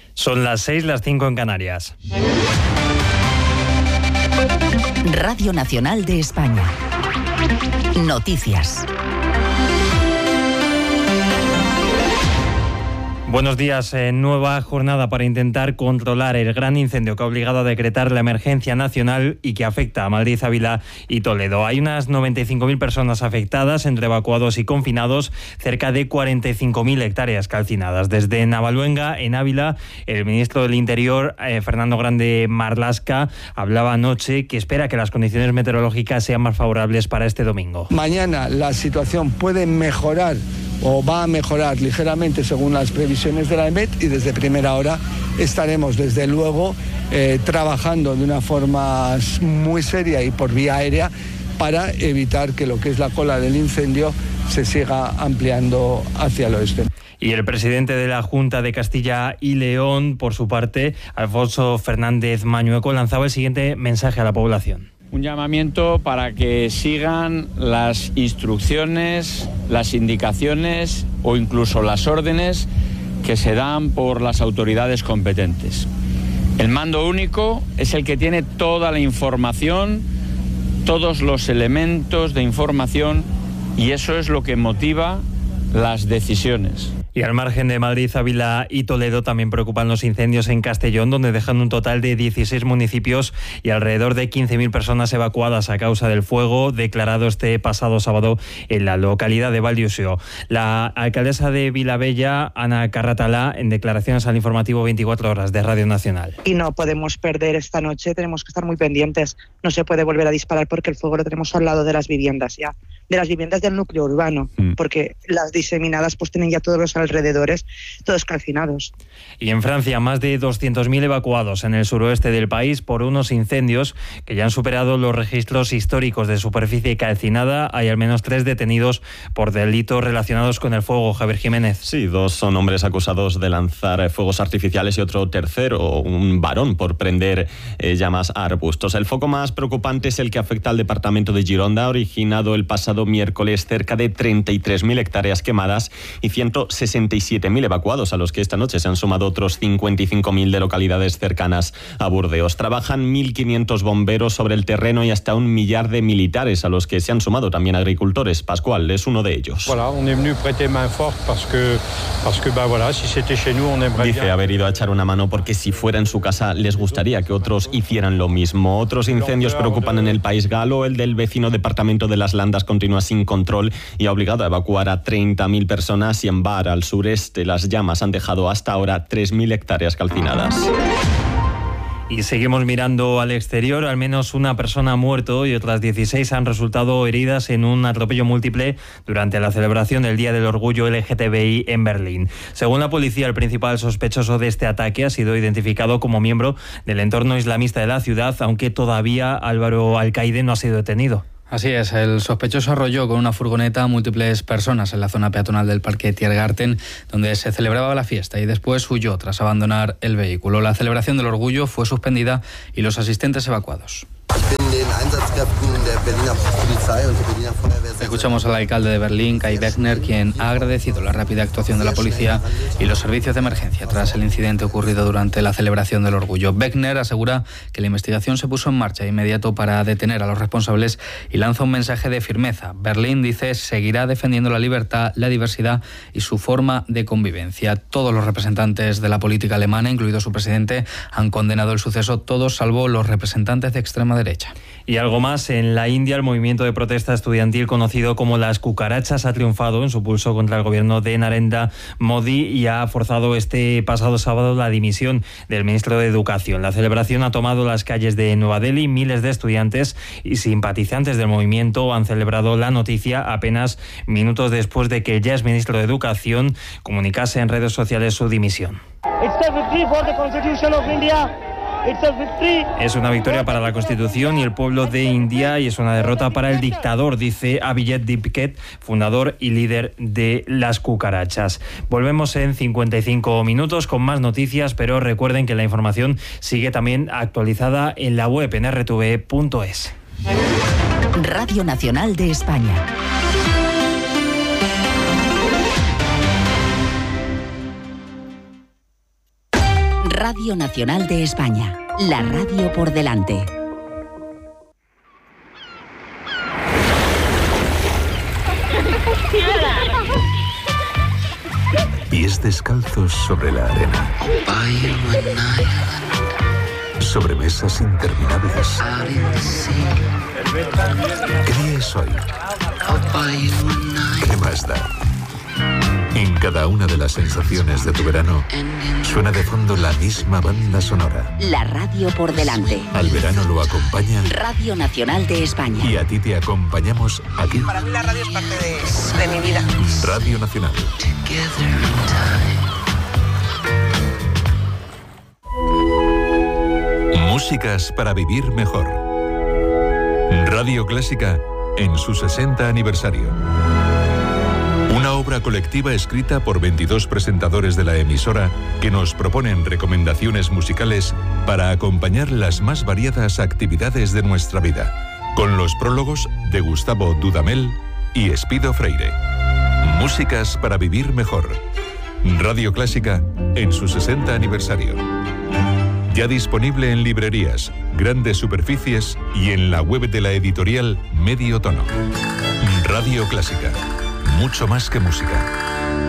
Son las 6, las 5 en Canarias. Radio Nacional de España. Noticias. Buenos días. Nueva jornada para intentar controlar el gran incendio que ha obligado a decretar la emergencia nacional y que afecta a Madrid, Ávila y Toledo. Hay unas 95.000 personas afectadas, entre evacuados y confinados, cerca de 45.000 hectáreas calcinadas. Desde Navaluenga, en Ávila, el ministro del Interior, Fernando Grande Marlaska, hablaba anoche que espera que las condiciones meteorológicas sean más favorables para este domingo. Mañana la situación puede mejorar o va a mejorar ligeramente según las previsiones de la EMET, y desde primera hora estaremos desde luego trabajando de una forma muy seria y por vía aérea para evitar que lo que es la cola del incendio se siga ampliando hacia el oeste. Y el presidente de la Junta de Castilla y León, por su parte, Alfonso Fernández Mañueco, lanzaba el siguiente mensaje a la población. Un llamamiento para que sigan las instrucciones, las indicaciones o incluso las órdenes que se dan por las autoridades competentes. El mando único es el que tiene toda la información, todos los elementos de información, y eso es lo que motiva las decisiones. Y al margen de Madrid, Ávila y Toledo también preocupan los incendios en Castellón, donde dejan un total de 16 municipios y alrededor de 15.000 personas evacuadas a causa del fuego declarado este pasado sábado en la localidad de Valdiosio. La alcaldesa de Vilabella, Ana Carratalá, en declaraciones al informativo 24 horas de Radio Nacional. Y no podemos perder esta noche, tenemos que estar muy pendientes. No se puede volver a disparar porque el fuego lo tenemos al lado de las viviendas ya, de las viviendas del núcleo urbano, porque las diseminadas pues tienen ya todos los alrededores, todos calcinados. Y en Francia, más de 200.000 evacuados en el suroeste del país por unos incendios que ya han superado los registros históricos de superficie calcinada. Hay al menos 3 detenidos por delitos relacionados con el fuego. Javier Jiménez. Sí, 2 son hombres acusados de lanzar fuegos artificiales y otro tercero, un varón, por prender llamas a arbustos. El foco más preocupante es el que afecta al departamento de Gironda, originado el pasado miércoles cerca de 33.000 hectáreas quemadas y 167.000 evacuados, a los que esta noche se han sumado otros 55.000 de localidades cercanas a Burdeos. Trabajan 1.500 bomberos sobre el terreno y hasta 1.000.000 de militares, a los que se han sumado también agricultores. Pascual es uno de ellos. Dice haber ido a echar una mano porque si fuera en su casa les gustaría que otros hicieran lo mismo. Otros incendios preocupan en el país galo. El del vecino departamento de Las Landas continúa sin control y ha obligado a evacuar a 30.000 personas, y en Bar, al sureste, las llamas han dejado hasta ahora 3.000 hectáreas calcinadas. Y seguimos mirando al exterior. Al menos una persona ha muerto y otras 16 han resultado heridas en un atropello múltiple durante la celebración del Día del Orgullo LGTBI en Berlín. Según la policía, el principal sospechoso de este ataque ha sido identificado como miembro del entorno islamista de la ciudad, aunque todavía Álvaro Alcaide no ha sido detenido. Así es, el sospechoso arrolló con una furgoneta a múltiples personas en la zona peatonal del Parque Tiergarten, donde se celebraba la fiesta, y después huyó tras abandonar el vehículo. La celebración del orgullo fue suspendida y los asistentes evacuados. Escuchamos al alcalde de Berlín, Kai Wegner, quien ha agradecido la rápida actuación de la policía y los servicios de emergencia tras el incidente ocurrido durante la celebración del orgullo. Wegner asegura que la investigación se puso en marcha de inmediato para detener a los responsables y lanza un mensaje de firmeza. Berlín, dice, seguirá defendiendo la libertad, la diversidad y su forma de convivencia. Todos los representantes de la política alemana, incluido su presidente, han condenado el suceso, todos salvo los representantes de extrema derecha. Y algo más, en la India el movimiento de protesta estudiantil conocido como las cucarachas ha triunfado en su pulso contra el gobierno de Narendra Modi y ha forzado este pasado sábado la dimisión del ministro de Educación. La celebración ha tomado las calles de Nueva Delhi. Miles de estudiantes y simpatizantes del movimiento han celebrado la noticia apenas minutos después de que el ya exministro de Educación comunicase en redes sociales su dimisión. Es una victoria para la Constitución y el pueblo de India y es una derrota para el dictador, dice Abhijit Dipket, fundador y líder de las cucarachas. Volvemos en 55 minutos con más noticias, pero recuerden que la información sigue también actualizada en la web en rtve.es. Radio Nacional de España. Radio Nacional de España. La radio por delante. Pies descalzos sobre la arena. Sobre mesas interminables. ¿Qué día es hoy? ¿Qué más da? En cada una de las sensaciones de tu verano suena de fondo la misma banda sonora. La radio por delante. Al verano lo acompaña Radio Nacional de España. Y a ti te acompañamos aquí. Para mí la radio es parte de mi vida. Radio Nacional. Músicas para vivir mejor. Radio Clásica en su 60 aniversario. Una obra colectiva escrita por 22 presentadores de la emisora que nos proponen recomendaciones musicales para acompañar las más variadas actividades de nuestra vida, con los prólogos de Gustavo Dudamel y Espido Freire. Músicas para vivir mejor. Radio Clásica en su 60 aniversario. Ya disponible en librerías, grandes superficies y en la web de la editorial Medio Tono. Radio Clásica. Mucho más que música.